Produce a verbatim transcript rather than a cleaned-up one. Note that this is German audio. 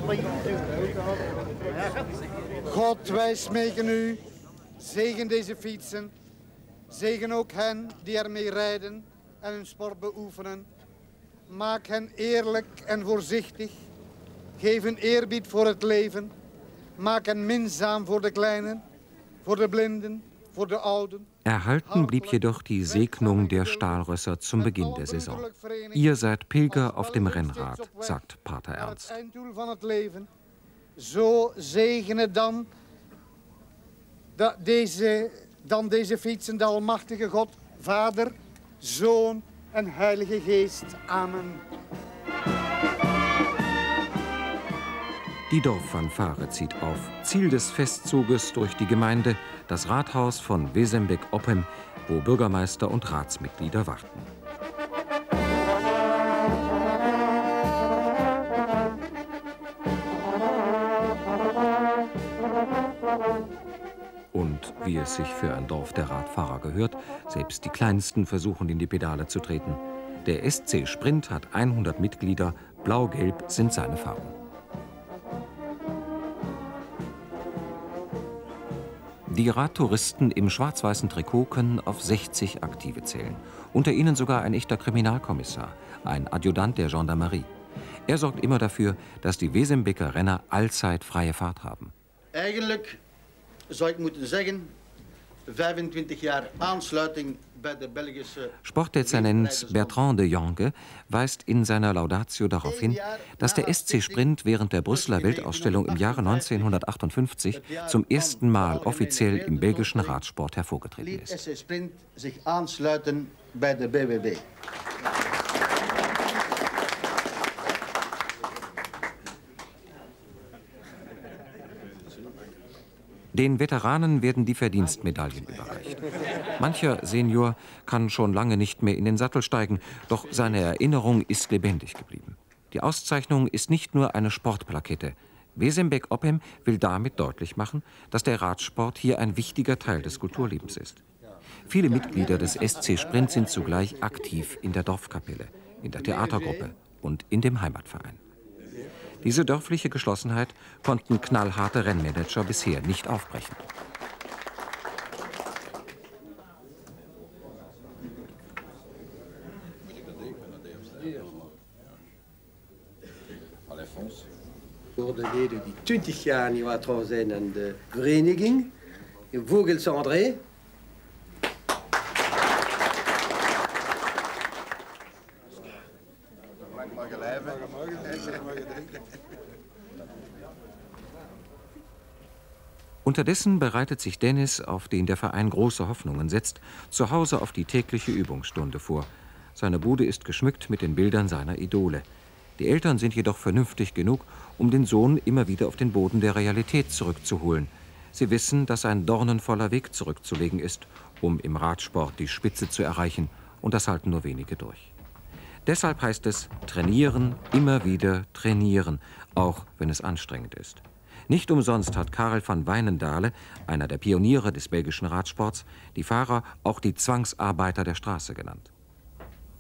God, wij smeken u, zegen deze fietsen. Zegen ook hen die ermee rijden en hun sport beoefenen. Maak hen eerlijk en voorzichtig. Geef hen eerbied voor het leven. Maak hen minzaam voor de Kleinen, voor de Blinden, voor de Ouden. Erhalten blieb jedoch die Segnung der Stahlrösser zum Beginn der Saison. Ihr seid Pilger auf dem Rennrad, sagt Pater Ernst. Het einddoel van het leven. Zo zegene dan, da, deze, dan deze fietsen de almachtige God, Vader, Zoon en Heilige Geest. Amen. Die Dorffanfare zieht auf. Ziel des Festzuges durch die Gemeinde, das Rathaus von Wesembeek-Oppem, wo Bürgermeister und Ratsmitglieder warten. Und wie es sich für ein Dorf der Radfahrer gehört, selbst die Kleinsten versuchen, in die Pedale zu treten. Der S C Sprint hat hundert Mitglieder, blau-gelb sind seine Farben. Die Radtouristen im schwarz-weißen Trikot können auf sechzig Aktive zählen. Unter ihnen sogar ein echter Kriminalkommissar, ein Adjutant der Gendarmerie. Er sorgt immer dafür, dass die Wesembeker Renner allzeit freie Fahrt haben. Eigenlijk zou ik moeten zeggen, vijfentwintig jaar aansluiting bij de Belgische... Sportdezernent Bertrand de Jonge weist in seiner Laudatio darauf hin, dass der S C Sprint während der Brüsseler Weltausstellung im Jahre neunzehnhundertachtundfünfzig zum ersten Mal offiziell im belgischen Radsport hervorgetreten ist. S C Sprint sich aansluiten bij de B W B. Den Veteranen werden die Verdienstmedaillen überreicht. Mancher Senior kann schon lange nicht mehr in den Sattel steigen, doch seine Erinnerung ist lebendig geblieben. Die Auszeichnung ist nicht nur eine Sportplakette. Wesembeek-Oppem will damit deutlich machen, dass der Radsport hier ein wichtiger Teil des Kulturlebens ist. Viele Mitglieder des S C Sprint sind zugleich aktiv in der Dorfkapelle, in der Theatergruppe und in dem Heimatverein. Diese dörfliche Geschlossenheit konnten knallharte Rennmanager bisher nicht aufbrechen. Voor degenen die twintig jaar niet wat trouw zijn aan de vereniging, in Vogels André. Unterdessen bereitet sich Dennis, auf den der Verein große Hoffnungen setzt, zu Hause auf die tägliche Übungsstunde vor. Seine Bude ist geschmückt mit den Bildern seiner Idole. Die Eltern sind jedoch vernünftig genug, um den Sohn immer wieder auf den Boden der Realität zurückzuholen. Sie wissen, dass ein dornenvoller Weg zurückzulegen ist, um im Radsport die Spitze zu erreichen, und das halten nur wenige durch. Deshalb heißt es trainieren, immer wieder trainieren, auch wenn es anstrengend ist. Nicht umsonst hat Karel van Wijnendale, einer der Pioniere des belgischen Radsports, die Fahrer auch die Zwangsarbeiter der Straße genannt.